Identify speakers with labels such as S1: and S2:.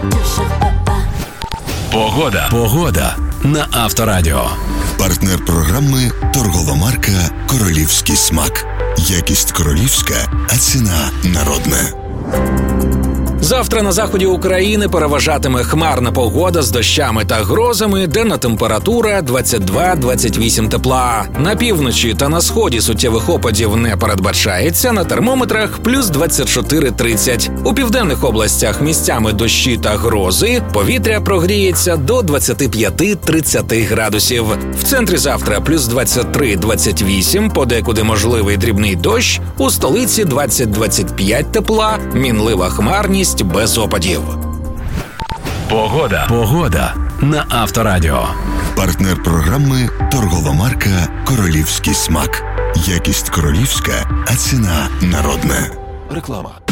S1: Погода на Авторадіо.
S2: Партнер програми торгова марка «Королівський смак». Якість королівська, а ціна народна.
S3: Завтра на заході України переважатиме хмарна погода з дощами та грозами, денна температура 22-28 тепла. На півночі та на сході суттєвих опадів не передбачається, на термометрах плюс 24-30. У південних областях місцями дощі та грози, повітря прогріється до 25-30 градусів. В центрі завтра плюс 23-28, подекуди можливий дрібний дощ, у столиці 20-25 тепла, мінлива хмарність без опадів.
S1: Погода на Авторадіо.
S2: Партнер програми торгова марка «Королівський смак». Якість королівська, а ціна народна.
S1: Реклама.